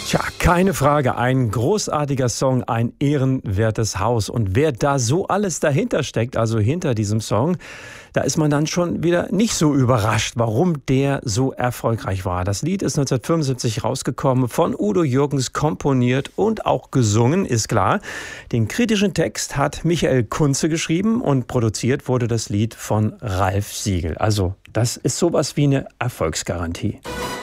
Tja, keine Frage, ein großartiger Song, ein ehrenwertes Haus. Und wer da so alles dahinter steckt, also hinter diesem Song, da ist man dann schon wieder nicht so überrascht, warum der so erfolgreich war. Das Lied ist 1975 rausgekommen, von Udo Jürgens komponiert und auch gesungen, ist klar. Den kritischen Text hat Michael Kunze geschrieben und produziert wurde das Lied von Ralf Siegel. Also das ist sowas wie eine Erfolgsgarantie.